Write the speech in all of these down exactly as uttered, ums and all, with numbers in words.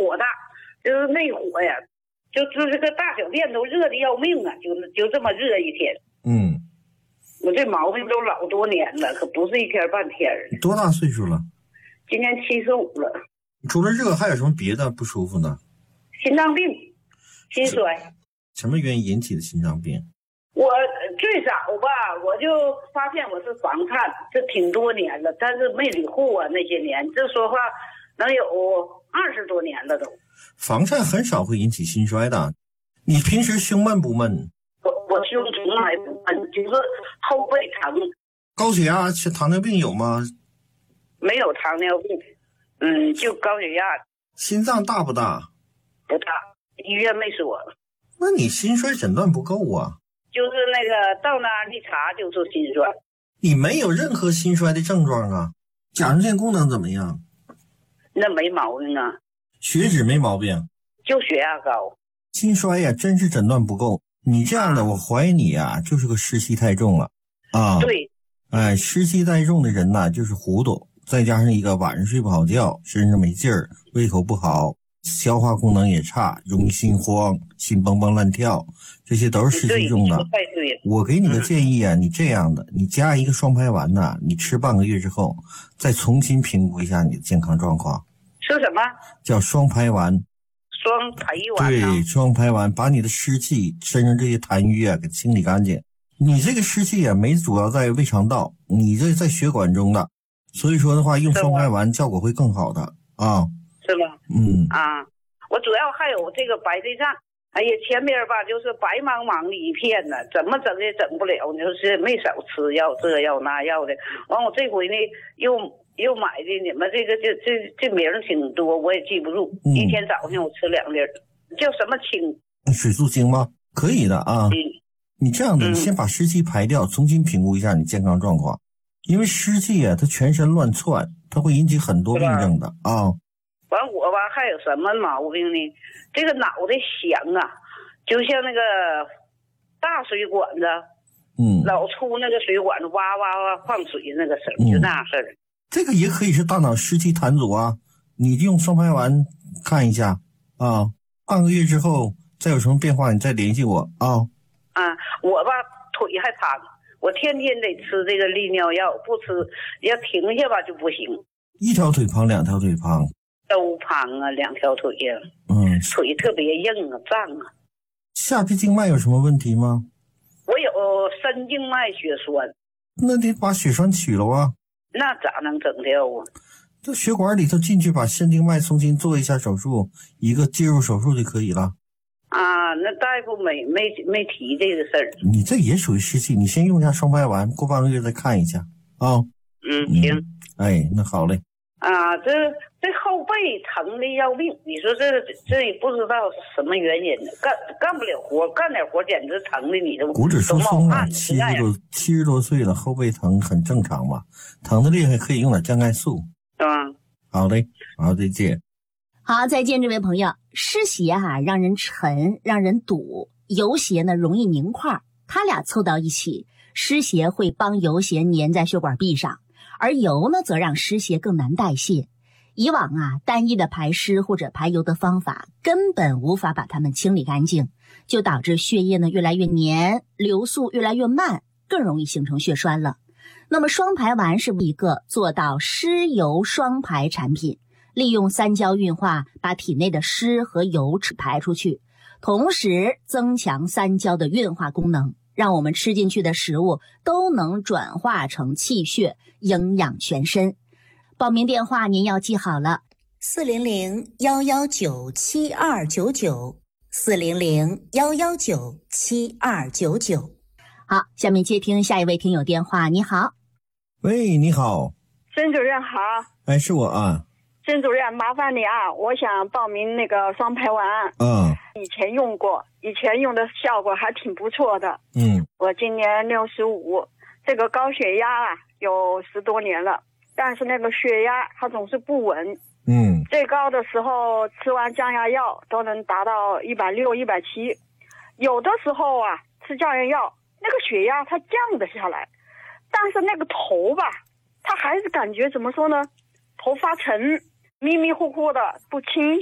火大，就是内火呀，就就这个大小便都热的要命啊，就就这么热一天。 嗯， 我这毛病都老多年了，可不是一天半天的。 多大岁数了？ 今年七十五了。 除了热还有什么别的不舒服呢？ 心脏病，心衰。 什么原因引起的心脏病？ 我最早吧，我就发现我是房颤，这挺多年了，但是没理户啊，那些年这说话能有二十多年了都。 房颤很少会引起心衰的，你平时胸闷不闷？ 我我胸从来不闷，就是后背疼。 高血压、糖尿病有吗？ 没有糖尿病，嗯，就高血压。 心脏大不大？ 不大，医院没说。 那你心衰诊断不够啊。 就是那个到哪儿一查就是心衰。 你没有任何心衰的症状啊。甲状腺功能怎么样？ 那没毛病啊。 血脂没毛病， 就血压高。 心衰呀、啊，真是诊断不够。你这样的，我怀疑你啊，就是个湿气太重了啊。 对。 哎，湿气太重的人呐，就是糊涂，再加上一个晚上睡不好觉，身上没劲儿，胃口不好，消化功能也差，容易心慌，心蹦蹦乱跳，这些都是湿气重的。我给你个建议啊，嗯、你这样的，你加一个双排丸呐，你吃半个月之后，再重新评估一下你的健康状况。 吃什么？ 叫双排丸。 双排丸、啊。 对，双排丸把你的湿气、身上这些痰瘀啊给清理干净。你这个湿气啊，没主要在胃肠道，你这在血管中的，所以说的话，用双排丸效果会更好的啊。 是吧？ 嗯啊，我主要还有这个白内障。哎呀，前边吧就是白茫茫的一片呢，怎么整也整不了，就是没少吃药，这药那药的。完我这回呢又又买的你们这个这这这名挺多，我也记不住。嗯、一天早上我吃两粒，叫什么清？ 水素清吗？可以的啊。嗯、你这样的，你先把湿气排掉，重新评估一下你健康状况。因为湿气啊，它全身乱窜，它会引起很多病症的啊。 完我吧还有什么毛病呢？这个脑袋响啊，就像那个大水管子， 嗯， 老出那个水管子哇哇哇放水那个声，就那事儿、嗯。 这个也可以是大脑湿气痰阻啊，你用双排丸看一下啊，半个月之后再有什么变化你再联系我啊。 啊，我吧腿还胖，我天天得吃这个利尿药，不吃要停下吧就不行。 一条腿胖，两条腿胖。 都胖啊，两条腿呀、 啊，嗯， 腿特别硬啊，胀啊。 下肢静脉有什么问题吗？ 我有深静脉血栓。 那得把血栓取了啊。 那咋能整掉啊？ 这血管里头进去把深静脉重新做一下手术，一个介入手术就可以了。 啊，那大夫没没没提这个事儿。 你这也属于湿气，你先用一下双排丸，过半个月再看一下啊。 嗯，行。 嗯、哎，那好嘞。 啊，这这后背疼的要命，你说这这也不知道什么原因呢，干干不了活，干点活简直疼的你都骨质疏松啊，七十多七十多岁了，后背疼很正常嘛，疼的厉害可以用点降钙素。 嗯， 好嘞，好，再见。 好，再见，这位朋友。湿邪啊，让人沉，让人堵；油邪呢，容易凝块，它俩凑到一起，湿邪会帮油邪粘在血管壁上。而油呢，则让湿邪更难代谢。以往啊，单一的排湿或者排油的方法根本无法把它们清理干净，就导致血液呢越来越黏，流速越来越慢，更容易形成血栓了。那么双排丸是一个做到湿油双排产品，利用三焦运化把体内的湿和油排出去，同时增强三焦的运化功能，让我们吃进去的食物都能转化成气血，营养全身。报名电话您要记好了， 四零零幺幺九七二九九，四零零幺幺九七二九九。 好，下面接听下一位听友电话。你好。 喂，你好。 甄主任好。 哎，是我啊。 甄主任，麻烦你啊，我想报名那个双排丸。 嗯。 以前用过，以前用的效果还挺不错的。 嗯。 我今年六十五，这个高血压啊有十多年了，但是那个血压它总是不稳。 嗯。 最高的时候吃完降压药都能达到一百六、一百七，有的时候啊吃降压药那个血压它降得下来，但是那个头吧，它还是感觉怎么说呢？头发沉，迷迷糊糊的，不清醒。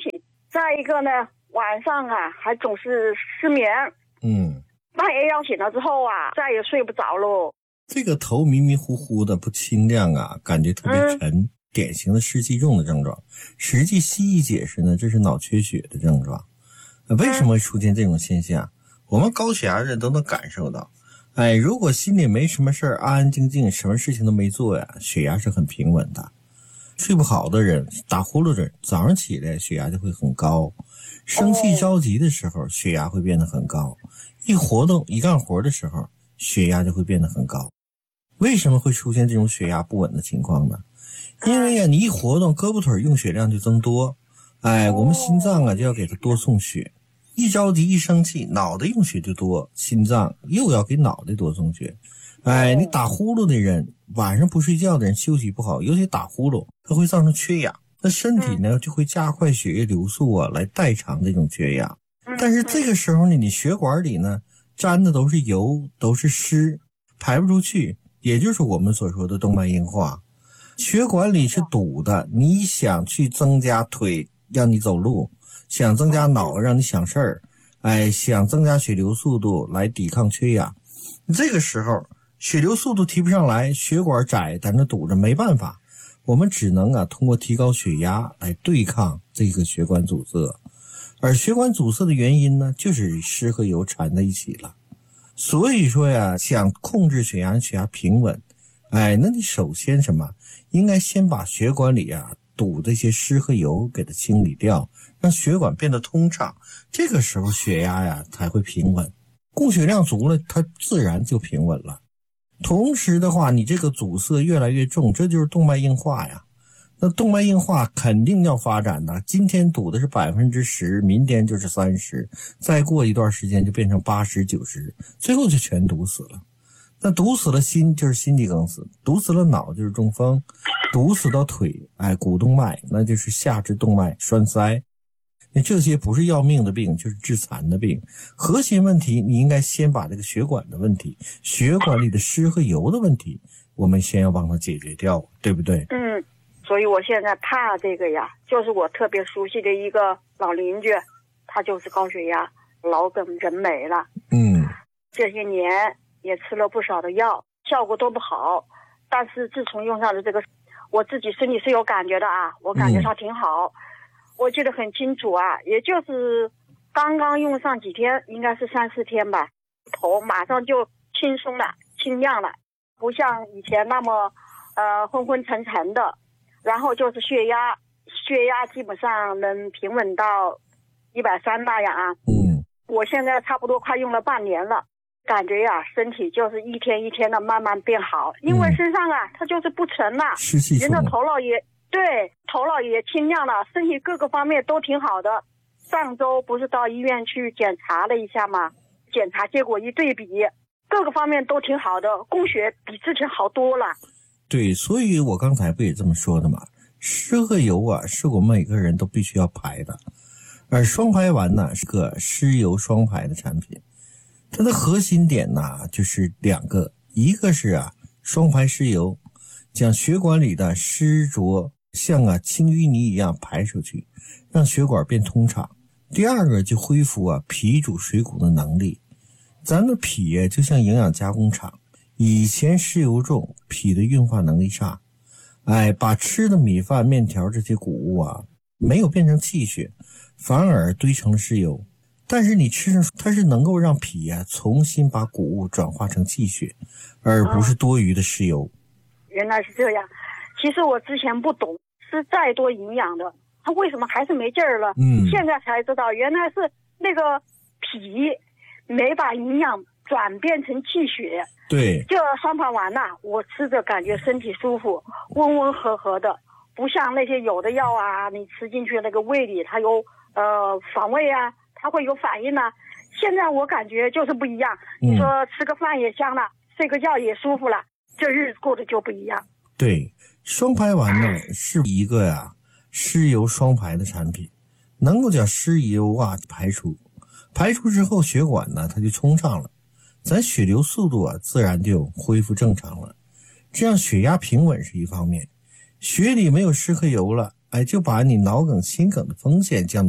再一个呢，晚上啊还总是失眠， 嗯， 半夜要醒了之后啊，再也睡不着喽。 这个头迷迷糊糊的不清亮啊，感觉特别沉，嗯、典型的湿气重的症状。实际西医解释呢，这是脑缺血的症状。为什么会出现这种现象？嗯、我们高血压人都能感受到。哎，如果心里没什么事儿，安安静静，什么事情都没做呀，血压是很平稳的。睡不好的人，打呼噜的人，早上起来血压就会很高。生气着急的时候，血压会变得很高。一活动一干活的时候，血压就会变得很高。为什么会出现这种血压不稳的情况呢？因为呀，你一活动，胳膊腿用血量就增多，哎，我们心脏啊就要给它多送血。一着急一生气，脑袋用血就多，心脏又要给脑袋多送血。哎，你打呼噜的人，晚上不睡觉的人，休息不好，尤其打呼噜，它会造成缺氧，那身体呢就会加快血液流速啊，来代偿这种缺氧。但是这个时候呢，你血管里呢沾的都是油，都是湿，排不出去，也就是我们所说的动脉硬化。血管里是堵的，你想去增加腿让你走路，想增加脑让你想事儿，哎，想增加血流速度来抵抗缺氧。这个时候血流速度提不上来，血管窄，在那堵着，没办法，我们只能啊通过提高血压来对抗这个血管阻塞。而血管阻塞的原因呢，就是与湿和油缠在一起了。所以说呀，想控制血压，血压平稳，哎，那你首先什么？应该先把血管里啊堵这些湿和油给它清理掉，让血管变得通畅。这个时候血压呀才会平稳，供血量足了，它自然就平稳了。同时的话，你这个阻塞越来越重，这就是动脉硬化呀。那动脉硬化肯定要发展的，今天堵的是百分之十，明天就是三十，再过一段时间就变成八十、九十，最后就全堵死了。那堵死了心就是心肌梗死，堵死了脑就是中风，堵死到腿，哎，股动脉那就是下肢动脉栓塞。那这些不是要命的病，就是致残的病。核心问题，你应该先把这个血管的问题，血管里的湿和油的问题，我们先要帮它解决掉，对不对？ 嗯，所以我现在怕这个呀，就是我特别熟悉的一个老邻居，他就是高血压，老梗人没了。 嗯， 这些年也吃了不少的药，效果都不好。但是自从用上了这个，我自己身体是有感觉的啊，我感觉它挺好。嗯，我记得很清楚啊，也就是刚刚用上几天，应该是三四天吧，头马上就轻松了，清亮了，不像以前那么呃昏昏沉沉的。然后就是血压，血压基本上能平稳到一百三那样啊。 嗯， 我现在差不多快用了半年了，感觉呀、啊，身体就是一天一天的慢慢变好，因为身上啊，它就是不沉了，人的头脑也对，头脑也清亮了，身体各个方面都挺好的。上周不是到医院去检查了一下吗？检查结果一对比，各个方面都挺好的，供血比之前好多了。 对，所以我刚才不也这么说的嘛，湿和油啊是我们每个人都必须要排的，而双排丸呢是个湿油双排的产品。它的核心点呢就是两个，一个是啊双排湿油，将血管里的湿浊像啊清淤泥一样排出去，让血管变通畅。第二个就恢复啊脾主水谷的能力。咱的脾啊就像营养加工厂，以前湿油重，脾的运化能力差，哎，把吃的米饭、面条这些谷物啊，没有变成气血，反而堆成了湿油。但是你吃上，它是能够让脾啊重新把谷物转化成气血，而不是多余的湿油。 原来是这样，其实我之前不懂，吃再多营养的，它为什么还是没劲儿了？ 嗯， 现在才知道，原来是那个脾没把营养转变成气血。 对， 这双排丸呐、啊，我吃着感觉身体舒服，温温和和的，不像那些有的药啊，你吃进去那个胃里它有呃反胃啊，它会有反应啊。现在我感觉就是不一样，你说吃个饭也香了，睡个觉也舒服了，这日子过得就不一样。 对，双排丸呢是一个呀湿油双排的产品，能够将湿油啊排出，排出之后血管呢它就通畅了。咱血流速度啊，自然就恢复正常了，这样血压平稳是一方面，血里没有湿和油了，哎，就把你脑梗、心梗的风险降到